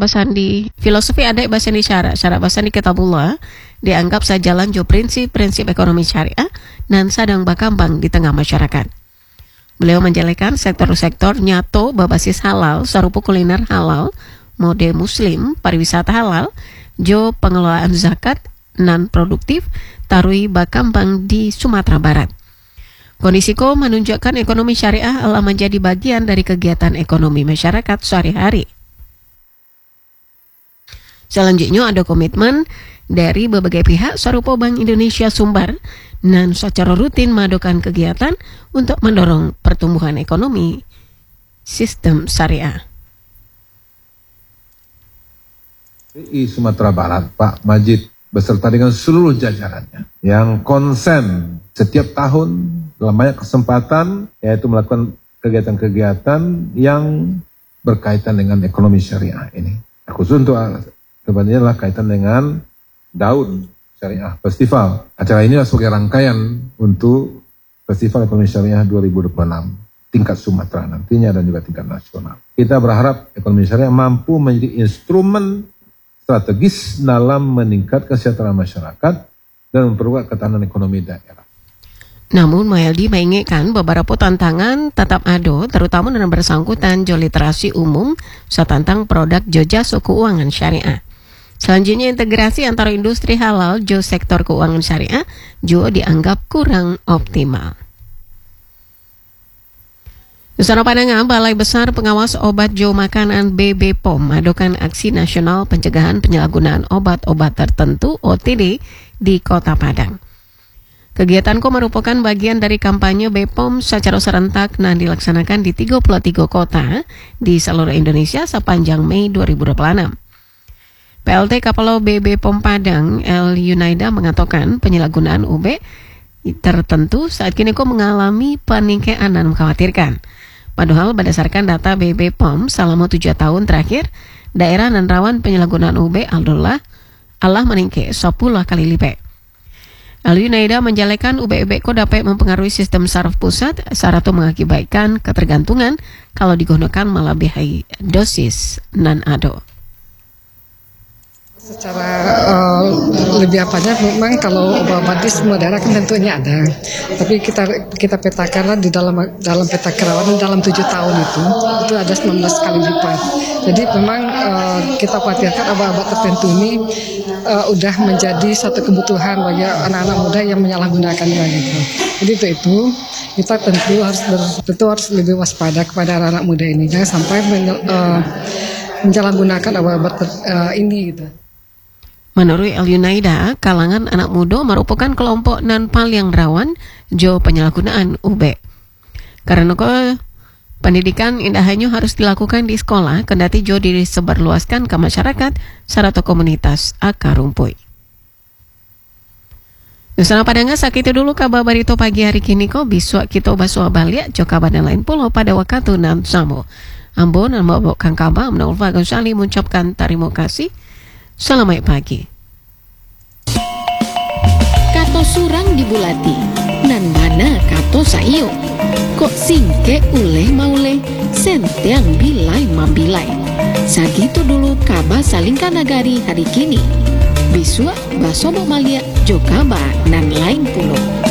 bahasan di filosofi ada bahasan di syarat bahasan di kitabullah dianggap sajalan jo prinsip ekonomi syariah dan sadang bakambang di tengah masyarakat. Beliau menjelekan sektor-sektor nyato berbasis halal, sarupa kuliner halal, mode muslim, pariwisata halal, jo pengelolaan zakat, non produktif, tarui bakambang di Sumatera Barat. Kondisi ko menunjukkan ekonomi syariah telah menjadi bagian dari kegiatan ekonomi masyarakat sehari-hari. Selanjutnya ada komitmen dari berbagai pihak sarupa Bank Indonesia Sumbar dan secara rutin melakukan kegiatan untuk mendorong pertumbuhan ekonomi sistem syariah. Di Sumatera Barat, Pak Majid beserta dengan seluruh jajarannya yang konsen setiap tahun dalam banyak kesempatan yaitu melakukan kegiatan-kegiatan yang berkaitan dengan ekonomi syariah ini. Khusus untuk sebenarnya adalah kaitan dengan Daun Syariah Festival. Acara ini adalah sebagai rangkaian untuk Festival Ekonomi Syariah 2026 tingkat Sumatera nantinya dan juga tingkat nasional. Kita berharap ekonomi syariah mampu menjadi instrumen strategis dalam meningkatkan kesejahteraan masyarakat dan memperkuat ketahanan ekonomi daerah. Namun Mayaldi mengingatkan beberapa tantangan tetap ada, terutama dalam bersangkutan jo literasi umum setentang produk jo jasa keuangan syariah. Selanjutnya integrasi antara industri halal jo sektor keuangan syariah juga dianggap kurang optimal. Nusantara Pandangan, Balai Besar Pengawas Obat Jo Makanan BB POM mengadakan aksi nasional pencegahan penyalahgunaan obat-obat tertentu OTD di Kota Padang. Kegiatan merupakan bagian dari kampanye BPOM secara serentak dan dilaksanakan di 33 kota di seluruh Indonesia sepanjang Mei 2026. PLT Kapalo BB POM Padang, El Yunaida mengatakan penyalahgunaan UB tertentu saat kini mengalami peningkatan dan mengkhawatirkan. Padahal berdasarkan data BB POM selama 7 tahun terakhir, daerah dan rawan penyalahgunaan UB Allah meningkat 10 kali lipat. Al-Yunaida menjelekan UB-UB ko dapat mempengaruhi sistem saraf pusat, serta mengakibatkan ketergantungan kalau digunakan melebihi dosis non-ado. Secara lebih apanya memang kalau obat-obat di semua daerah kan tentunya ada, tapi kita petakanlah di dalam peta kerawanan dalam 7 tahun itu ada 19 kali lipat. Jadi memang kita khawatirkan obat-obat tertentu ini udah menjadi satu kebutuhan bagi anak-anak muda yang menyalahgunakannya gitu. Jadi itu kita tentu harus lebih waspada kepada anak-anak muda ini jangan sampai menyalahgunakan obat-obat ini gitu. Menurut El Yunaida, kalangan anak muda merupakan kelompok non paling rawan jo penyalahgunaan UB. Karena pendidikan indah hanya harus dilakukan di sekolah, kendati jo disebarluaskan ke masyarakat serta komunitas akar rumput. Nusantara Pandangan sakit dulu kabar barito pagi hari kini biswa kita basua balik jo kabar dan lain pulau pada waktu nan samo. Ambon dan membawakan kabar menurut Fagun Salim mengucapkan terima kasih. Selamat pagi. Kato surang dibulati, nan mana kato saio. Kok singke uleh mauleh, sentiang bilai mambilai. Sagitu dulu kabar salingkan nagari hari kini. Biswa basobo malia jo kabar nan lain pulau.